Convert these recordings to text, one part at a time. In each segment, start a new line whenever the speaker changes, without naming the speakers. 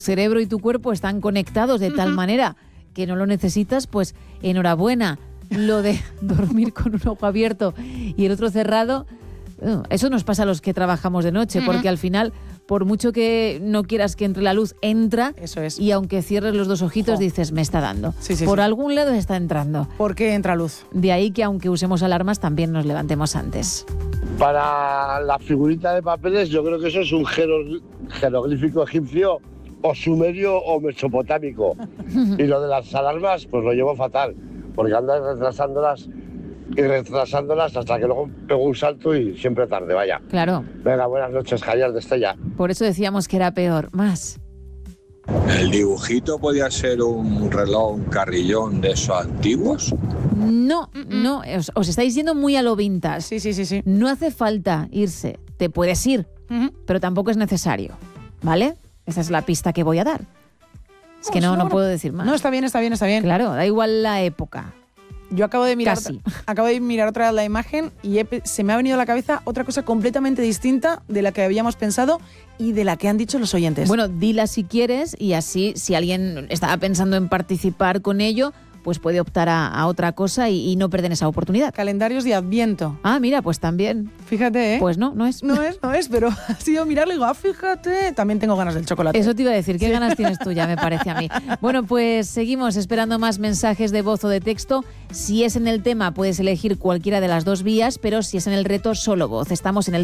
cerebro y tu cuerpo están conectados de tal manera que no lo necesitas, pues enhorabuena. Lo de dormir con un ojo abierto y el otro cerrado, eso nos pasa a los que trabajamos de noche, porque al final, por mucho que no quieras que entre la luz, entra.
Eso es.
Y aunque cierres los dos ojitos, dices, me está dando.
Sí,
por algún lado está entrando.
¿Por qué entra luz?
De ahí que aunque usemos alarmas, también nos levantemos antes.
Para la figurita de papeles, yo creo que eso es un jeroglífico egipcio o sumerio o mesopotámico. Y lo de las alarmas, pues lo llevo fatal, porque andas retrasándolas hasta que luego pego un salto y siempre tarde, vaya.
Claro.
Venga, buenas noches, Javier de Estella.
Por eso decíamos que era peor. Más.
¿El dibujito podía ser un reloj, un carrillón de esos antiguos?
No, os estáis yendo muy a lo vintage.
Sí.
No hace falta irse. Te puedes ir, pero tampoco es necesario, ¿vale? Esa es la pista que voy a dar. Es que no puedo decir más.
No, está bien.
Claro, da igual la época.
Yo acabo de mirar otra vez la imagen y se me ha venido a la cabeza otra cosa completamente distinta de la que habíamos pensado y de la que han dicho los oyentes.
Bueno, dila si quieres y así, si alguien estaba pensando en participar con ello, pues puede optar a otra cosa y no perder esa oportunidad.
Calendarios de Adviento.
Ah, mira, pues también.
Fíjate, ¿eh?
Pues no es.
No es, pero ha sido mirarlo y digo, fíjate, también tengo ganas del chocolate.
Eso te iba a decir, ¿qué ganas tienes tú ya, me parece a mí? Bueno, pues seguimos esperando más mensajes de voz o de texto. Si es en el tema, puedes elegir cualquiera de las dos vías, pero si es en el reto, solo voz. Estamos en el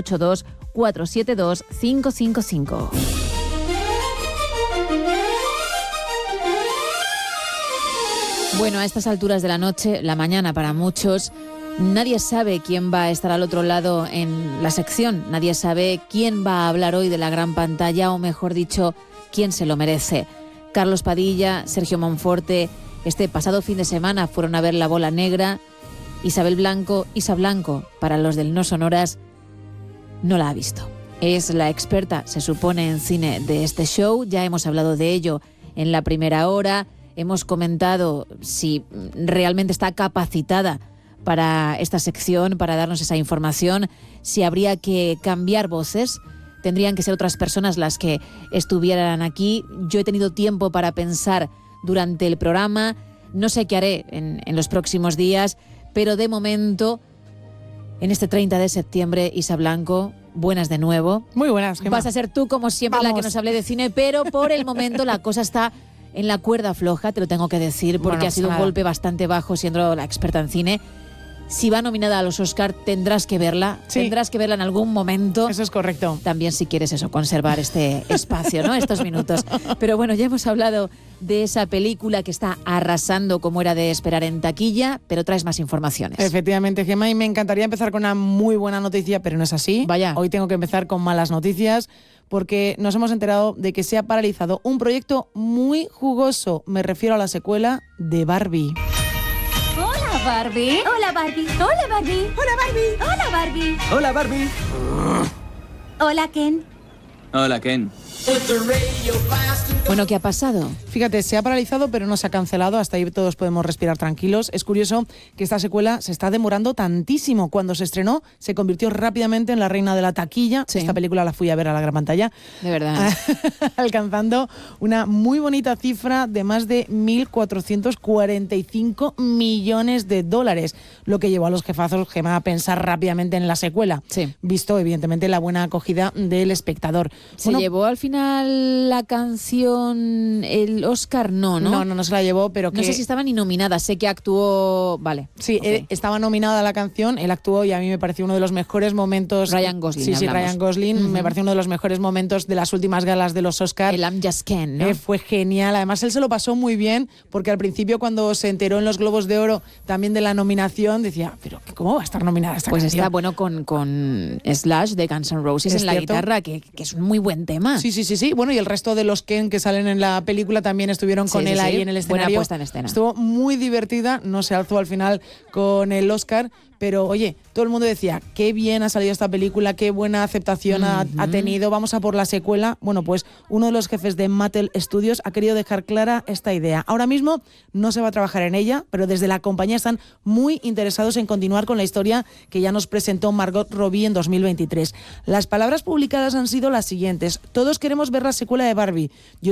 682-472-555. Bueno, a estas alturas de la noche, la mañana para muchos, nadie sabe quién va a estar al otro lado en la sección. Nadie sabe quién va a hablar hoy de la gran pantalla, o mejor dicho, quién se lo merece. Carlos Padilla, Sergio Monforte, este pasado fin de semana fueron a ver La Bola Negra. Isa Blanco, para los del No Sonoras, no la ha visto. Es la experta, se supone, en cine de este show. Ya hemos hablado de ello en la primera hora. Hemos comentado si realmente está capacitada para esta sección, para darnos esa información, si habría que cambiar voces, tendrían que ser otras personas las que estuvieran aquí. Yo he tenido tiempo para pensar durante el programa, no sé qué haré en los próximos días, pero de momento, en este 30 de septiembre, Isa Blanco, buenas de nuevo.
Muy buenas, Gemma.
Vas a ser tú, como siempre, la que nos hable de cine, pero por el momento la cosa está en la cuerda floja, te lo tengo que decir, porque ha sido un golpe bastante bajo siendo la experta en cine. Si va nominada a los Oscar, tendrás que verla. Sí. Tendrás que verla en algún momento.
Eso es correcto.
También si quieres conservar este espacio, ¿no? Estos minutos. Pero bueno, ya hemos hablado de esa película que está arrasando como era de esperar en taquilla, pero traes más informaciones.
Efectivamente, Gemma, y me encantaría empezar con una muy buena noticia, pero no es así.
Vaya.
Hoy tengo que empezar con malas noticias, porque nos hemos enterado de que se ha paralizado un proyecto muy jugoso. Me refiero a la secuela de Barbie.
Hola, Barbie. Hola, Barbie. Hola, Barbie. Hola, Barbie. Hola, Barbie.
Hola, Barbie.
Hola, Ken.
Hola, Ken.
Bueno, ¿qué ha pasado?
Fíjate, se ha paralizado pero no se ha cancelado, hasta ahí todos podemos respirar tranquilos. Es curioso que esta secuela se está demorando tantísimo. Cuando se estrenó se convirtió rápidamente en la reina de la taquilla. Sí. Esta película la fui a ver a la gran pantalla.
De verdad.
Alcanzando una muy bonita cifra de más de 1.445 millones de dólares, lo que llevó a los jefazos, Gemma, a pensar rápidamente en la secuela.
Sí.
Visto, evidentemente, la buena acogida del espectador.
¿Se llevó al final la canción el Oscar? No
se la llevó, pero que...
No sé si estaba ni nominada, sé que actuó... Vale.
Sí, okay. Estaba nominada la canción, él actuó y a mí me pareció uno de los mejores momentos...
Ryan Gosling.
Sí, Ryan Gosling, me pareció uno de los mejores momentos de las últimas galas de los Oscar.
El I'm Just Ken, ¿no?
Fue genial, además él se lo pasó muy bien, porque al principio cuando se enteró en los Globos de Oro también de la nominación, decía, pero ¿cómo va a estar nominada esta canción?
Pues está bueno con Slash de Guns N' Roses en la guitarra, que es un muy buen tema.
Sí. Bueno, y el resto de los Ken que salen en la película también estuvieron con él ahí en el escenario.
Buena puesta en escena.
Estuvo muy divertida, no se alzó al final con el Oscar, pero oye, todo el mundo decía, qué bien ha salido esta película, qué buena aceptación ha tenido, vamos a por la secuela. Bueno, pues uno de los jefes de Mattel Studios ha querido dejar clara esta idea. Ahora mismo no se va a trabajar en ella, pero desde la compañía están muy interesados en continuar con la historia que ya nos presentó Margot Robbie en 2023. Las palabras publicadas han sido las siguientes: todos queremos ver la secuela de Barbie. Yo